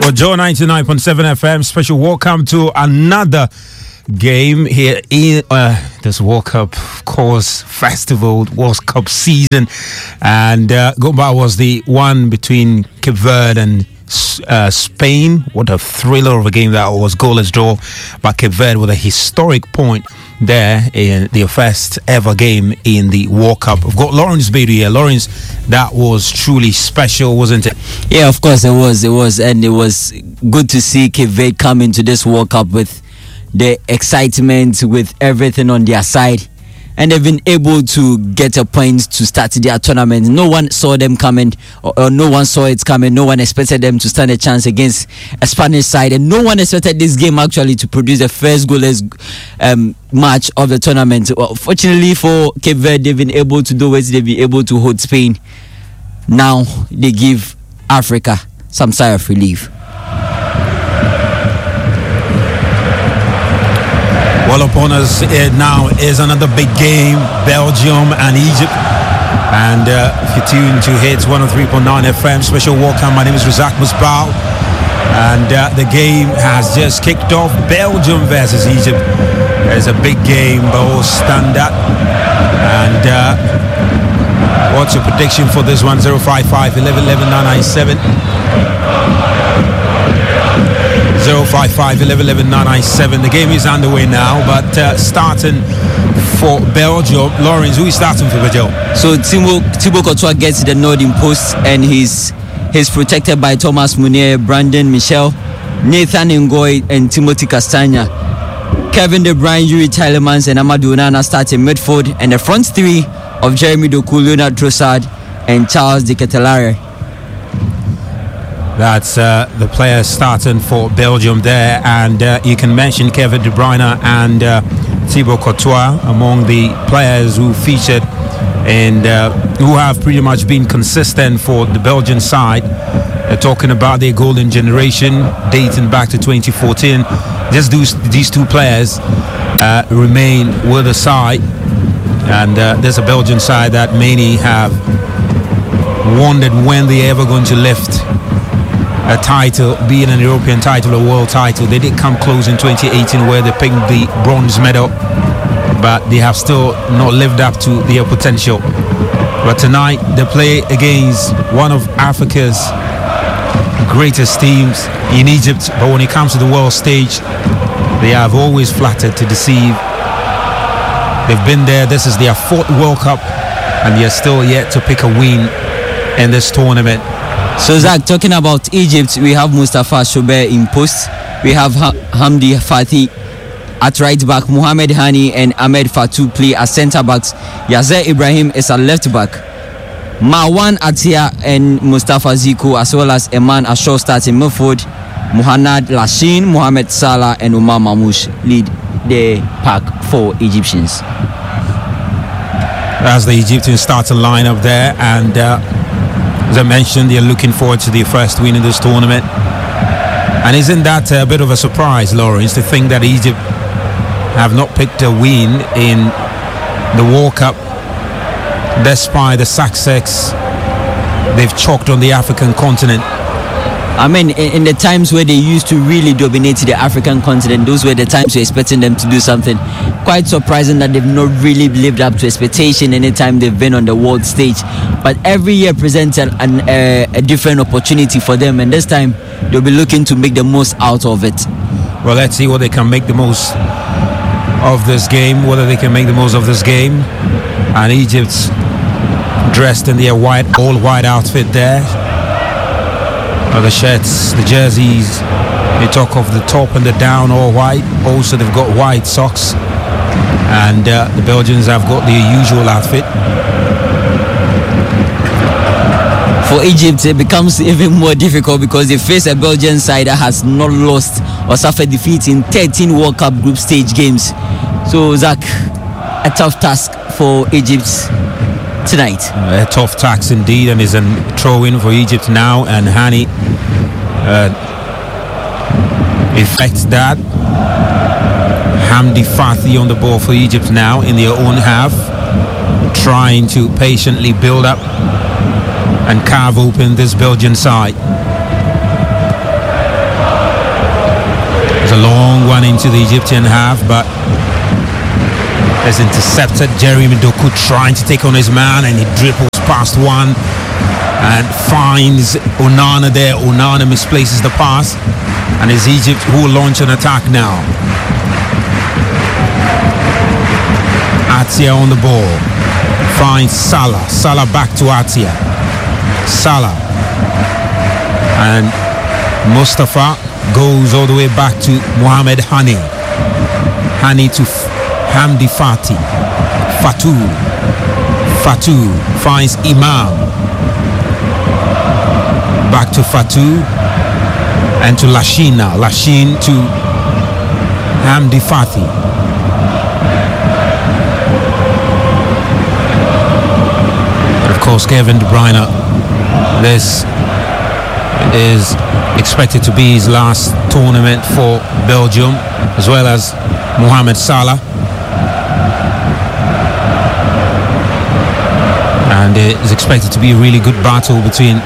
Well, Joe 99.7 FM, special welcome to another game here in this World Cup, of course, festival, World Cup season. And Gomba was the one between Cape Verde and Spain. What a thriller of a game that was, goalless draw by Cape Verde with a historic point there in the first ever game in the World Cup. I've got Lawrence Beatty here. Lawrence, that was truly special, wasn't it? Yeah, of course it was, and it was good to see Cape Verde come into this World Cup with the excitement, with everything on their side, and they've been able to get a point to start their tournament. No one saw them coming, or no one saw it coming. No one expected them to stand a chance against a Spanish side, and no one expected this game actually to produce the first goalless match of the tournament. Well, fortunately for Cape Verde, they've been able to do it. They've been able to hold Spain. Now they give Africa some sigh of relief. Well, upon us now is another big game, Belgium and Egypt. And if you're tuned to Hits 103.9 FM, special welcome. My name is Razak Musbal. And the game has just kicked off. Belgium versus Egypt. It's a big game, both standard. And what's your prediction for this one? 055 11 11 997. 055 11 11 997. The game is underway now, but starting for Belgium. Lawrence, who is starting for Belgium? So Thibaut Courtois gets the nod in post, and he's protected by Thomas Meunier, Brandon Michel, Nathan Ngoy, and Timothy Castagna. Kevin De Bruyne, Yuri Tielemans, and Amadou Onana start in midfield, and the front three of Jeremy Doku, Leonard Trossard, and Charles de Ketelaere. That's the players starting for Belgium there, and you can mention Kevin De Bruyne and Thibaut Courtois among the players who featured and who have pretty much been consistent for the Belgian side. Talking about their golden generation dating back to 2014. These two players remain with the side, and there's a Belgian side that many have wondered when they're ever going to lift a title, being an European title, a world title. They did come close in 2018 where they picked the bronze medal, but they have still not lived up to their potential. But tonight they play against one of Africa's greatest teams in Egypt, but when it comes to the world stage, they have always flattered to deceive. They've been there. This is their fourth World Cup, and they're still yet to pick a win in this tournament. So Zach, talking about Egypt, we have Mustafa Shoubert in post, we have Hamdi Fathi at right back, Mohamed Hani and Ahmed Fatou play as centre backs, Yasser Ibrahim is a left back, Marwan Atia and Mustafa Zico, as well as Eman Ashor start in midfield. Muhannad Lashin, Mohamed Salah and Omar Mamouche lead the pack for Egyptians. As the Egyptians start to line up there, and as I mentioned, they're looking forward to their first win in this tournament. And isn't that a bit of a surprise, Lawrence, to think that Egypt have not picked a win in the World Cup despite the success they've chalked on the African continent? I mean, in the times where they used to really dominate the African continent, those were the times you're expecting them to do something. Quite surprising that they've not really lived up to expectation anytime they've been on the world stage. But every year presents a different opportunity for them, and this time they'll be looking to make the most out of it. Well, let's see what they can make the most of this game, whether they can make the most of this game. And Egypt's dressed in their all white outfit there. The shirts, the jerseys, they talk of the top and the down all white. Also they've got white socks, and the Belgians have got their usual outfit. For Egypt, it becomes even more difficult because they face a Belgian side that has not lost or suffered defeat in 13 World Cup group stage games. So Zach, a tough task for Egypt tonight. A tough task indeed, and is a throw-in for Egypt now, and Hani effects that. Hamdi Fathi on the ball for Egypt now in their own half, trying to patiently build up and carve open this Belgian side. into the Egyptian half, but is intercepted. Jeremy Doku trying to take on his man, and he dribbles past one and finds Onana there. Onana misplaces the pass, and it's Egypt who will launch an attack now. Atia on the ball, finds Salah. Salah back to Atia. Salah and Mustafa goes all the way back to Mohamed Hani. Hani to Hamdi Fati. Fatou finds Imam. Back to Fatou and to Lashina. Lashin to Hamdi Fati. Of course, Kevin De Bruyne, this is expected to be his last tournament for Belgium, as well as Mohamed Salah. And it is expected to be a really good battle between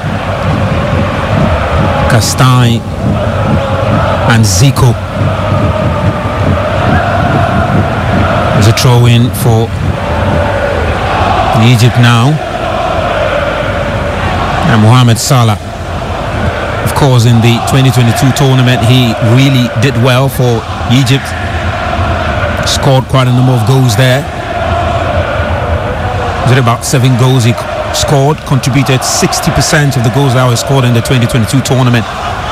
Castagne and Zico. There's a throw-in for Egypt now. And Mohamed Salah, of course, in the 2022 tournament, he really did well for Egypt. Scored quite a number of goals there. Was it about 7 goals he scored? Contributed 60% of the goals that were scored in the 2022 tournament.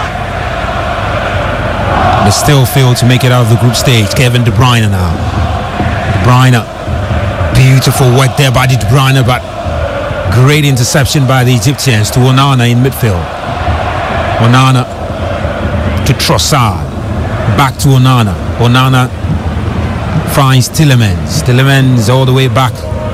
But still failed to make it out of the group stage. Kevin De Bruyne now. De Bruyne, beautiful work there by De Bruyne, but great interception by the Egyptians to Onana in midfield. Onana to Trossard. Back to Onana. Onana finds Tielemans. Tielemans all the way back.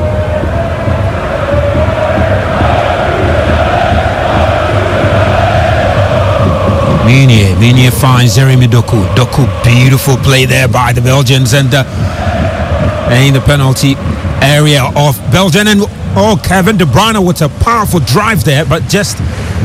Meunier finds Jeremy Doku. Doku, beautiful play there by the Belgians, and in the penalty area of Belgium. And Kevin De Bruyne with a powerful drive there, but just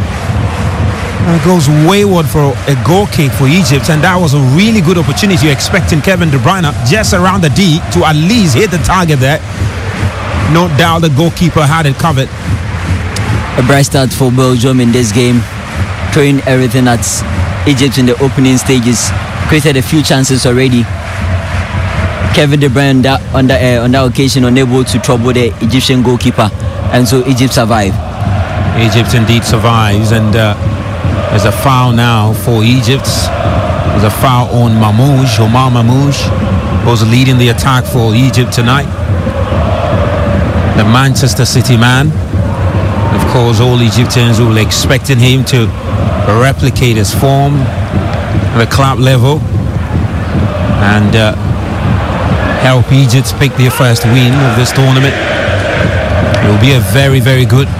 goes wayward for a goal kick for Egypt, and that was a really good opportunity. You're expecting Kevin De Bruyne just around the D to at least hit the target there. No doubt the goalkeeper had it covered. A bright start for Belgium in this game, throwing everything at Egypt in the opening stages. Created a few chances already. Kevin De Bruyne on that occasion unable to trouble the Egyptian goalkeeper, and so Egypt survive. Egypt indeed survives, and there's a foul now for Egypt. There's a foul on Mamouche, Omar Mamouche, who's leading the attack for Egypt tonight. The Manchester City man. Of course, all Egyptians will be expecting him to replicate his form at the club level and help Egypt pick their first win of this tournament. It will be a very, very good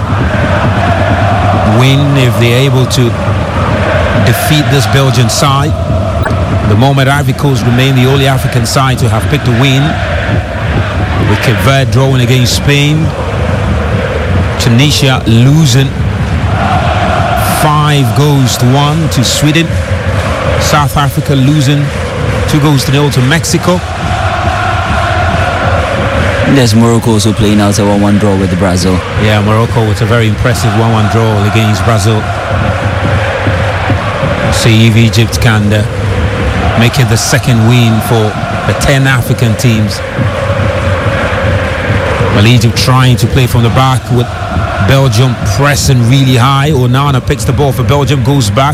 win if they're able to defeat this Belgian side. At the moment, Ivory Coast remain the only African side to have picked a win, with Cape Verde drawing against Spain, Tunisia losing 5-1 to Sweden, South Africa losing 2-0 to Mexico. There's Morocco also playing out a 1-1 draw with Brazil. Yeah, Morocco with a very impressive 1-1 draw against Brazil. See if Egypt can make it the second win for the 10 African teams. Well, Egypt trying to play from the back with Belgium pressing really high. Onana picks the ball for Belgium, goes back.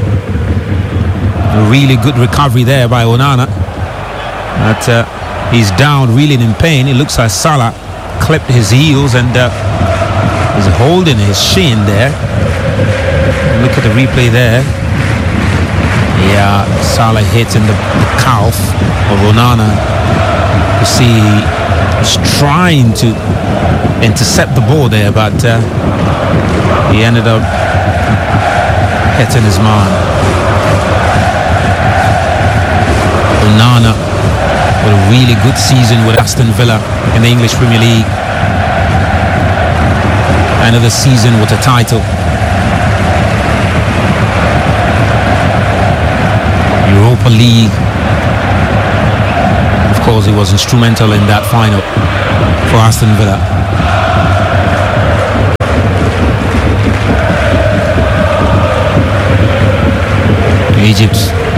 A really good recovery there by Onana. But he's down, really in pain. It looks like Salah clipped his heels and is holding his shin there. Look at the replay there. Yeah, Salah hitting the calf of Onana. You see, he's trying to intercept the ball there, but he ended up hitting his man. Onana with a really good season with Aston Villa in the English Premier League. End of the season with a title. Europa League course, he was instrumental in that final for Aston Villa. Egypt.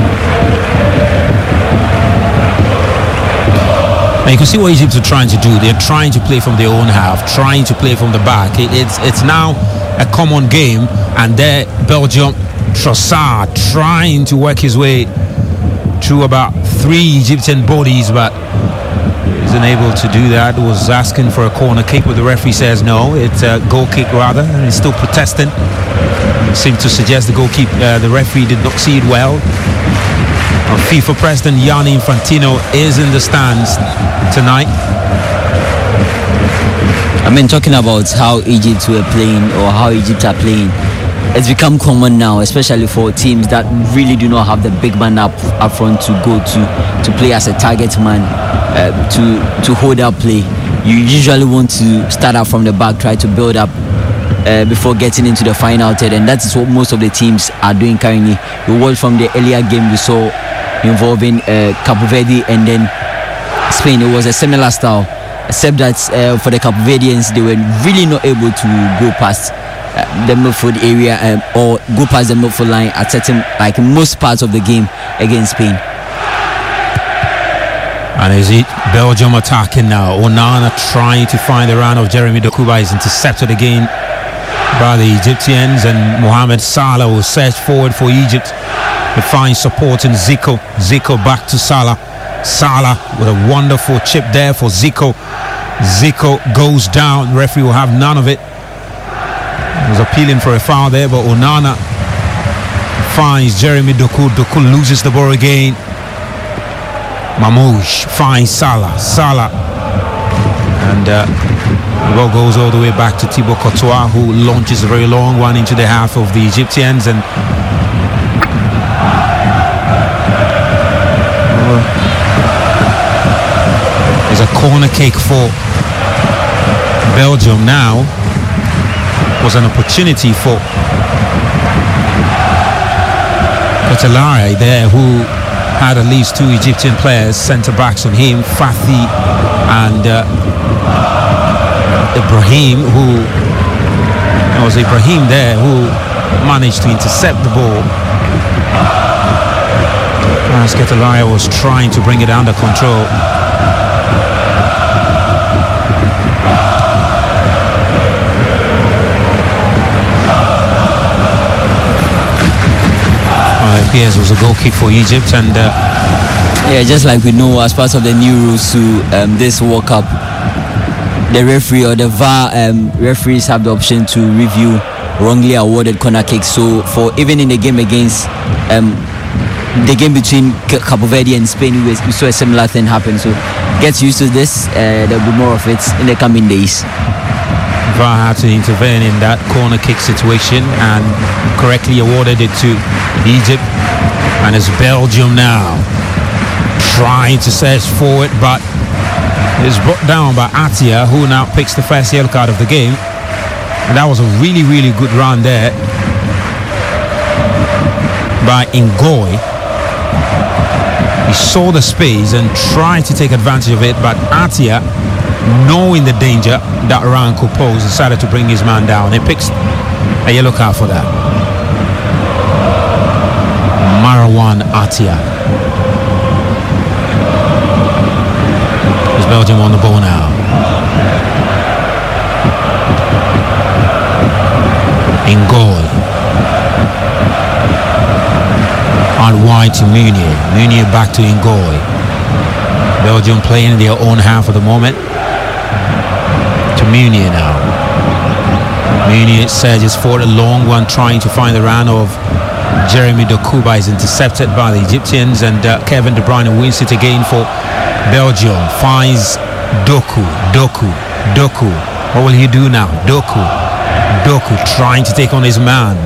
And you can see what Egypt are trying to do. They're trying to play from their own half, trying to play from the back. It's now a common game, and there Belgium, Trossard trying to work his way through about 3 Egyptian bodies, but isn't able to do that. Was asking for a corner kick, but the referee says no, it's a goal kick rather, and he's still protesting. Seemed to suggest the referee did not see it well. FIFA President Gianni Infantino is in the stands tonight. I mean, talking about how Egypt were playing, or how Egypt are playing, it's become common now, especially for teams that really do not have the big man up front to go to play as a target man, to hold up play. You usually want to start out from the back, try to build up before getting into the final third, and that is what most of the teams are doing currently. We watched from the earlier game we saw involving Cape Verde and then Spain. It was a similar style, except that for the Cape Verdeans, they were really not able to go past the midfield area or go past the midfield line at certain, like most parts of the game against Spain. And is it Belgium attacking now? Onana trying to find the run of Jeremy Dokuba is intercepted again by the Egyptians, and Mohamed Salah will search forward for Egypt. He finds support in Zico. Zico back to Salah. Salah with a wonderful chip there for Zico. Zico goes down. The referee will have none of it. He was appealing for a foul there, but Onana finds Jeremy Doku. Doku loses the ball again. Mamouche finds Salah. Salah. And the ball goes all the way back to Thibaut Courtois, who launches a very long one into the half of the Egyptians. And there's a corner kick for Belgium now. Was an opportunity for Kotelare there, who had at least 2 Egyptian players, centre backs on him, Fathi and Ibrahim, there who managed to intercept the ball as Kotelare was trying to bring it under control. Yes, it was a goal kick for Egypt, and yeah, just like we know, as part of the new rules to this World Cup, the referee or the VAR referees have the option to review wrongly awarded corner kicks. So for even in the game against the game between Cape Verde and Spain, we saw a similar thing happen. So get used to this. There'll be more of it in the coming days. VAR had to intervene in that corner kick situation and correctly awarded it to Egypt. And it's Belgium now trying to search forward, but it's brought down by Atia, who now picks the first yellow card of the game. And that was a really, really good run there by Ngoy. He saw the space and tried to take advantage of it, but Atia, knowing the danger that run could pose, decided to bring his man down. He picks a yellow card for that. Marwan Atia. Is Belgium on the ball now? Ngoy. Out wide to Meunier. Meunier back to Ngoy. Belgium playing in their own half at the moment. To Meunier now. Meunier surges forward, a long one, trying to find the run of Jeremy Dokuba is intercepted by the Egyptians, and Kevin De Bruyne wins it again for Belgium. Finds Doku. What will he do now? Doku trying to take on his man.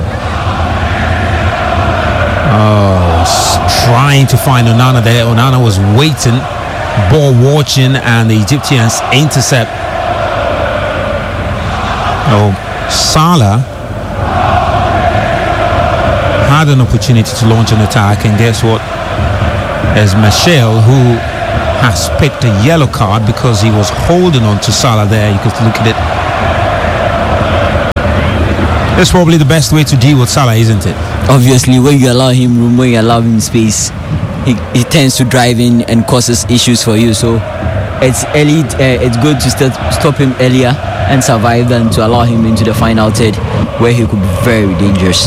Trying to find Onana there. Onana was waiting, ball watching, and the Egyptians intercept. Salah had an opportunity to launch an attack, and guess what? There's Michel, who has picked a yellow card because he was holding on to Salah there. You could look at it. That's probably the best way to deal with Salah, isn't it? Obviously, when you allow him room, when you allow him space, he tends to drive in and causes issues for you. So it's early. It's good to stop him earlier and survive than to allow him into the final third, where he could be very dangerous.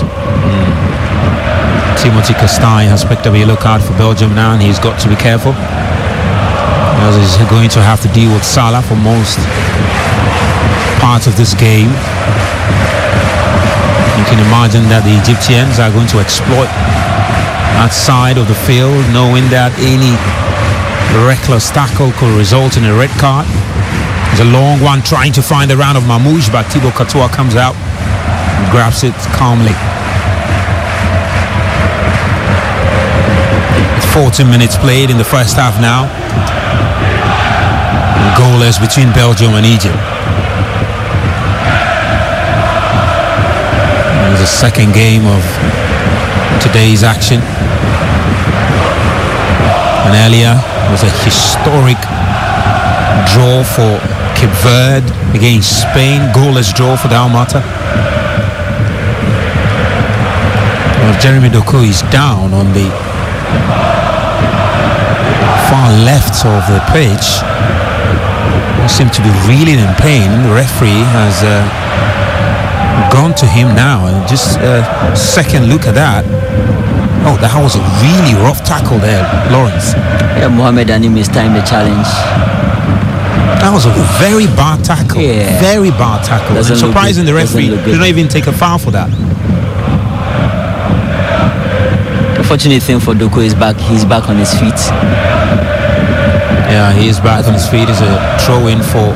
Timothy Castagne has picked up a yellow card for Belgium now, and he's got to be careful, because he's going to have to deal with Salah for most parts of this game. You can imagine that the Egyptians are going to exploit that side of the field, knowing that any reckless tackle could result in a red card. There's a long one trying to find the round of Mamouche, but Thibaut Courtois comes out and grabs it calmly. 14 minutes played in the first half now. Goalless between Belgium and Egypt. The second game of today's action, and earlier was a historic draw for Cape Verde against Spain, goalless draw for the Almata. Well, Jeremy Doku is down on the far left of the pitch. He seems to be really in pain. The referee has gone to him now, and just a second look at that. Oh, that was a really rough tackle there, Lawrence. Yeah, Mohamed Ani mistimed the challenge. That was a very bad tackle. Yeah. Very bad tackle. And surprising the referee did not even take a foul for that. The fortunate thing for Doku is he's back on his feet. Yeah, he is back on his feet. It's a throw-in for...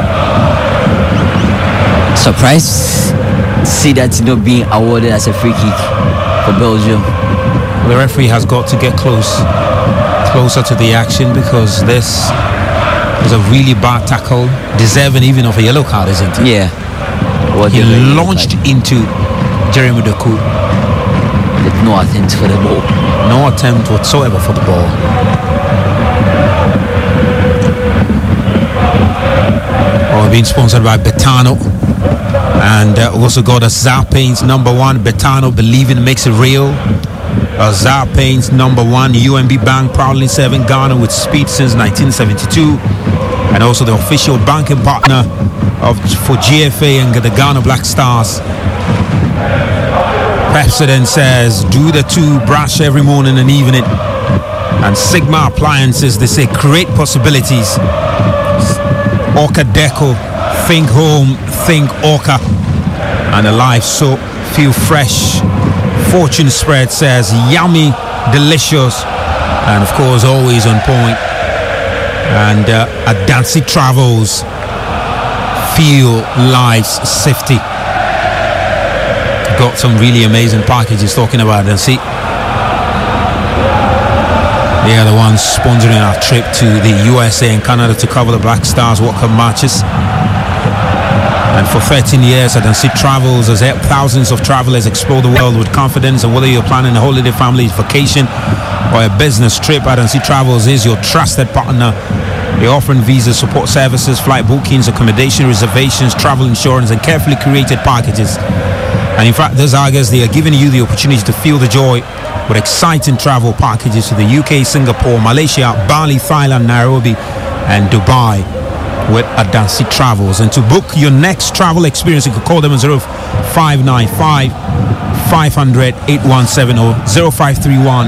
Surprised to see that not being awarded as a free kick for Belgium. The referee has got to get closer to the action, because this was a really bad tackle, deserving even of a yellow card, isn't it? Yeah. He launched into Jeremy Doku with no attempt for the ball. No attempt whatsoever for the ball. We're being sponsored by Betano, and also got a Zarpain's #1. Betano, believing makes it real. Zarpain's #1. UMB Bank, proudly serving Ghana with speed since 1972, and also the official banking partner for GFA and the Ghana Black Stars. President says do the two brush every morning and evening. And Sigma Appliances, they say create possibilities. Orca Deco, think home, think Orca. And a life soap, feel fresh. Fortune Spread says yummy, delicious, and of course always on point. And Adansi Travels, feel life's safety. Got some really amazing packages talking about Adansi. They are the ones sponsoring our trip to the USA and Canada to cover the Black Stars World Cup matches. And for 13 years, Adansi Travels has helped thousands of travelers explore the world with confidence. And whether you're planning a holiday, family vacation, or a business trip, Adansi Travels is your trusted partner. They're offering visa support services, flight bookings, accommodation reservations, travel insurance, and carefully curated packages. And in fact, this August, they are giving you the opportunity to feel the joy with exciting travel packages to the UK, Singapore, Malaysia, Bali, Thailand, Nairobi, and Dubai with Adansi Travels. And to book your next travel experience, you can call them on 0595 500 817 or 0531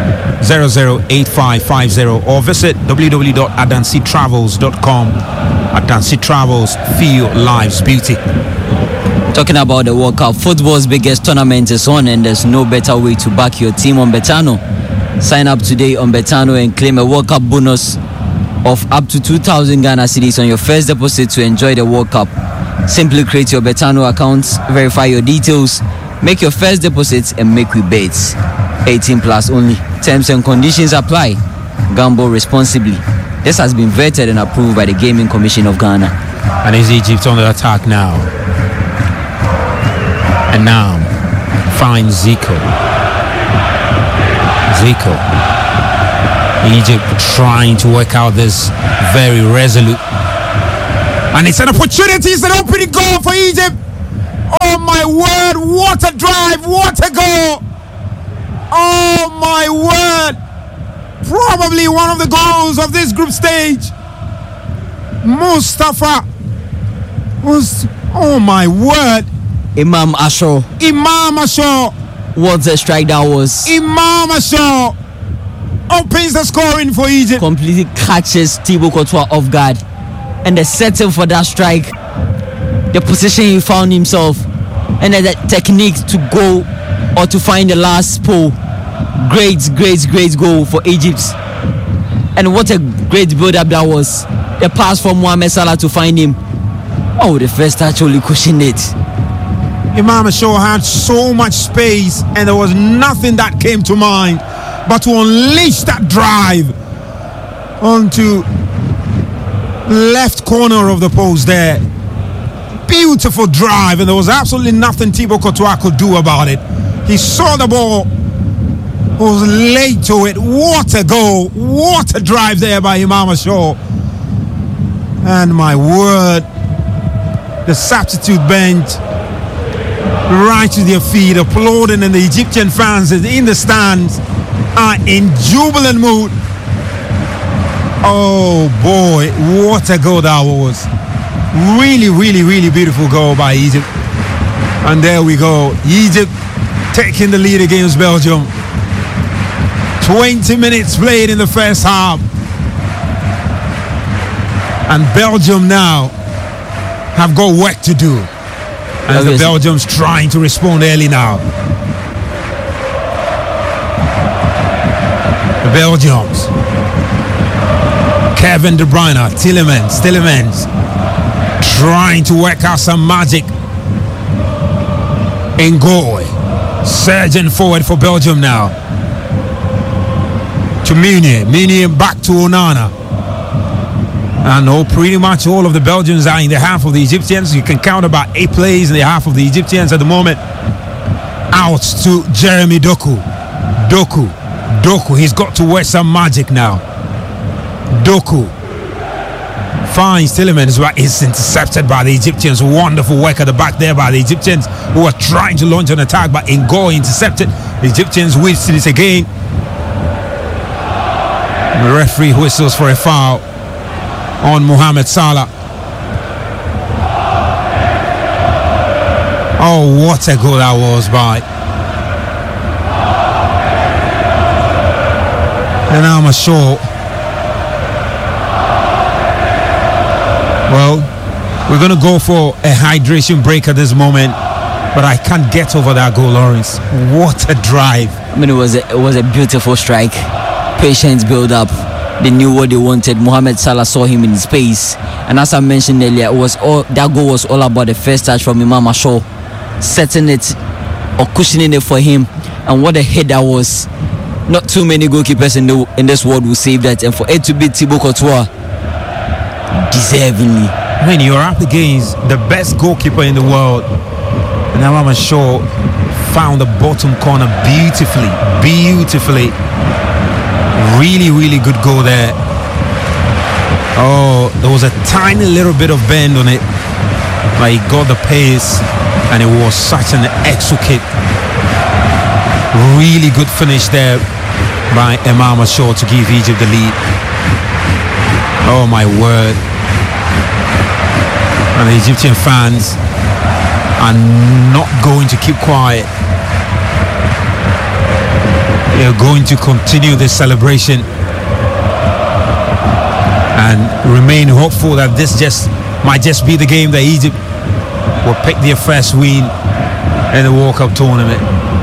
008550, or visit www.adansitravels.com. Adansi Travels, feel life's beauty. Talking about the World Cup, football's biggest tournament is on, and there's no better way to back your team on Betano. Sign up today on Betano and claim a World Cup bonus of up to 2,000 Ghana cedis on your first deposit to enjoy the World Cup. Simply create your Betano account, verify your details, make your first deposit, and make with bets. 18 plus only. Terms and conditions apply. Gamble responsibly. This has been vetted and approved by the Gaming Commission of Ghana. And is Egypt on the attack now? And now finds Zico. Egypt trying to work out this very resolute. And it's an opportunity, it's an opening goal for Egypt. Oh my word, what a drive, what a goal. Oh my word. Probably one of the goals of this group stage. Mustafa was, oh my word. Imam Asho. What a strike that was. Imam Asho opens the scoring for Egypt. Completely catches Thibaut Courtois off guard. And the setting for that strike, the position he found himself, and the technique to go or to find the last pole. Great goal for Egypt. And what a great build-up that was. The pass from Mohamed Salah to find him. Oh, the first touch only cushioned it. Imam Asho had so much space and there was nothing that came to mind but to unleash that drive onto left corner of the post there. Beautiful drive, and there was absolutely nothing Thibaut Courtois could do about it. He saw the ball, was late to it. What a goal, what a drive there by Imam Asho. And my word, the substitute bench right to their feet, applauding, and the Egyptian fans in the stands are in jubilant mood. Oh boy, what a goal that was. Really beautiful goal by Egypt. And there we go, Egypt taking the lead against Belgium. 20 minutes played in the first half, and Belgium now have got work to do, as the Belgians trying to respond early now. The Belgians, Kevin De Bruyne, Tielemans trying to work out some magic. Ngoy surging forward for Belgium now to Meunier back to Onana. And pretty much all of the Belgians are in the half of the Egyptians. You can count about 8 plays in the half of the Egyptians at the moment. Out to Jeremy Doku. He's got to work some magic now. Doku finds Tielemans, but is intercepted by the Egyptians. Wonderful work at the back there by the Egyptians, who are trying to launch an attack, but Ngoy intercepted. The Egyptians whistle it again. The referee whistles for a foul on Mohamed Salah. Oh, what a goal that was by. And I'm sure. Well, we're going to go for a hydration break at this moment, but I can't get over that goal, Lawrence. What a drive. I mean, it was a beautiful strike. Patience build up. They knew what they wanted. Mohamed Salah saw him in space, and as I mentioned earlier, that goal was all about the first touch from Imam Asho, setting it or cushioning it for him. And what a hit that was. Not too many goalkeepers in this world will save that, and for it to be Thibaut Courtois, deservingly. I mean, you're up against the best goalkeeper in the world, and Imam Asho found the bottom corner beautifully. Really good goal there. Oh, there was a tiny little bit of bend on it, but he got the pace, and it was such an exquisite, really good finish there by Imam Asho to give Egypt the lead. Oh my word. And the Egyptian fans are not going to keep quiet. They're going to continue this celebration and remain hopeful that this might just be the game that Egypt will pick their first win in the World Cup tournament.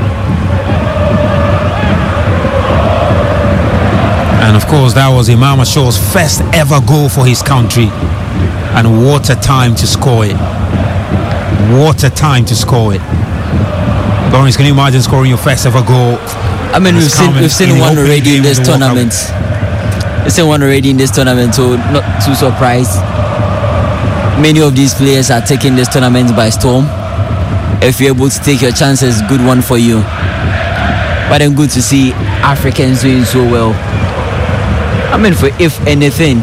And of course, that was Imam Asho's first ever goal for his country. And what a time to score it. What a time to score it. Lawrence, can you imagine scoring your first ever goal? I mean, we've seen one already in this tournament. We've seen one already in this tournament, so not too surprised. Many of these players are taking this tournament by storm. If you're able to take your chances, good one for you. But then good to see Africans doing so well. I mean, for if anything,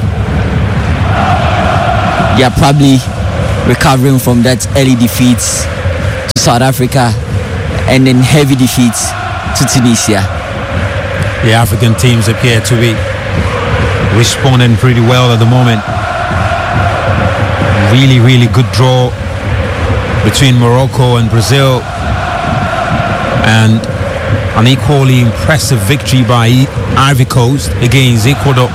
they are probably recovering from that early defeats to South Africa and then heavy defeats to Tunisia. The African teams appear to be responding pretty well at the moment. Really, really good draw between Morocco and Brazil, and an equally impressive victory by Ivory Coast against Ecuador.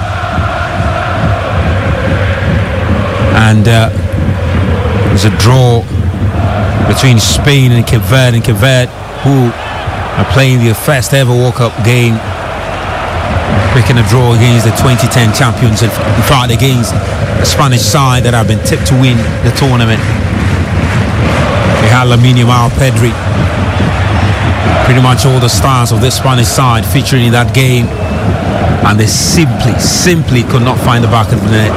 And there's a draw between Spain and Cape Verde, who are playing their first ever World Cup game, picking a draw against the 2010 champions, in fact against the Spanish side that have been tipped to win the tournament. They had Lamine Yamal, Pedri, pretty much all the stars of this Spanish side featuring in that game, and they simply could not find the back of the net.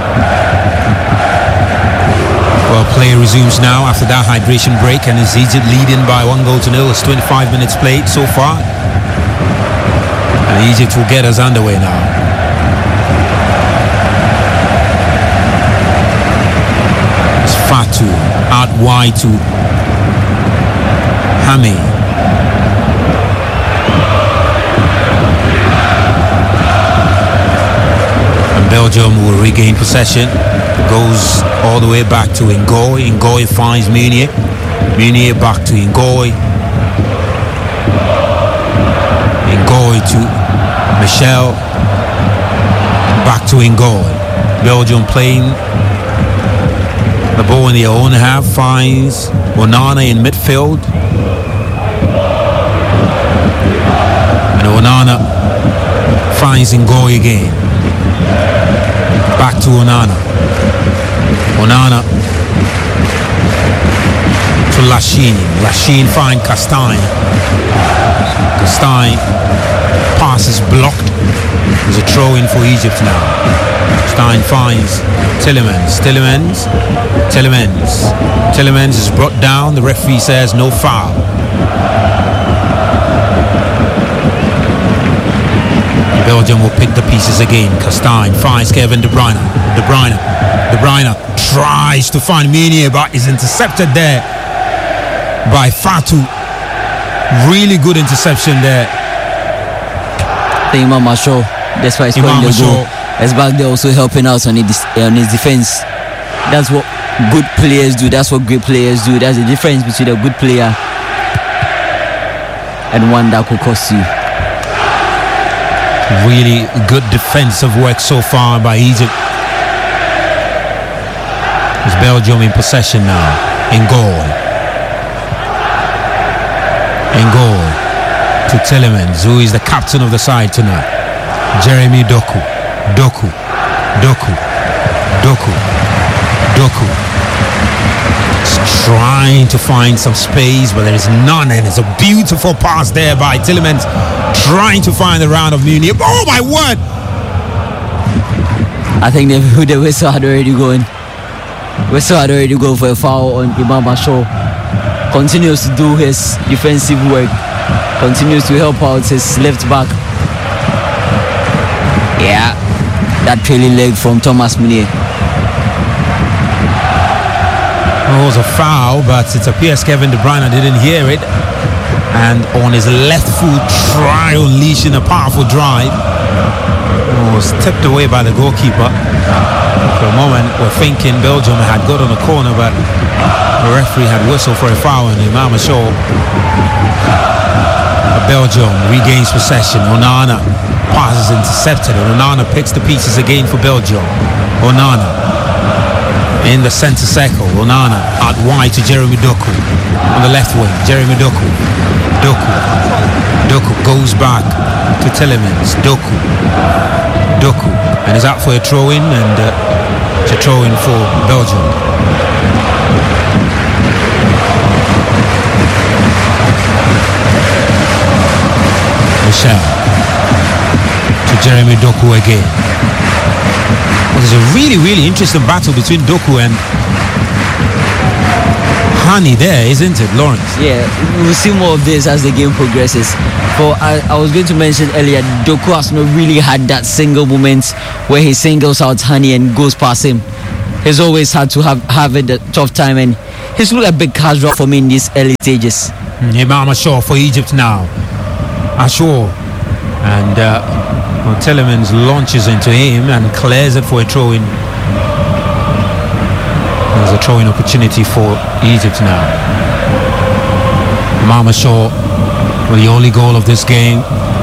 Well, play resumes now after that hydration break, and is Egypt leading by 1-0. It's 25 minutes played so far, and Egypt will get us underway now. It's Fatu out wide to Hami. And Belgium will regain possession. Goes all the way back to Ngoy. Ngoy finds Meunier. Meunier back to Ngoy. Ngoy to Michel. Back to Ngoy. Belgium playing the ball in their own half. Finds Onana in midfield. And Onana finds Ngoy again. Back to Onana. Onana to Lachine. Lachine finds Castagne. Castagne pass is blocked. There's a throw in for Egypt now. Stein finds Tillemans. Tillemans is brought down. The referee says no foul. Belgium will pick the pieces again. Castagne finds Kevin De Bruyne. De Bruyne tries to find Meunier, but is intercepted there by Fatu. Really good interception there. Imam Masho, that's why he's scoring the goal. Is back there also helping out on his defense. That's what good players do. That's what great players do. That's the difference between a good player and one that could cost you. Really good defensive work so far by Egypt. It's Belgium in possession now. Ngoy to Tillemans, who is the captain of the side tonight. Jeremy Doku. He's trying to find some space, but there is none, and it's a beautiful pass there by Tillemans, trying to find the round of Meunier. Oh my word! I think the whistle had already going. Whistle had already gone for a foul on Imam Masho. Continues to do his defensive work. Continues to help out his left back. Yeah, that trailing leg from Thomas Meunier. It was a foul, but it appears Kevin De Bruyne didn't hear it, and on his left foot try unleashing a powerful drive. It was tipped away by the goalkeeper. For a moment we're thinking Belgium had got on the corner, but the referee had whistled for a foul on Imam Masho. Belgium regains possession. Onana passes intercepted, and Onana picks the pieces again for Belgium. Onana in the center circle. Onana out wide to Jeremy Doku on the left wing. Jeremy Doku goes back to Tillemans. Doku and is out for a throw-in, and it's a throw-in for Belgium. Michel to Jeremy Doku again. Well, there's a really interesting battle between Doku and honey there, isn't it, Lawrence? Yeah, we'll see more of this as the game progresses. For I was going to mention earlier, Doku has not really had that single moment where he singles out Honey and goes past him. He's always had to have a tough time, and he's looked a bit casual for me in these early stages. Imam Ashur for Egypt now. Ashur, and Telemans launches into him and clears it for a throw-in. There's a throw-in opportunity for Egypt now. Imam Ashur, with the only goal of this game,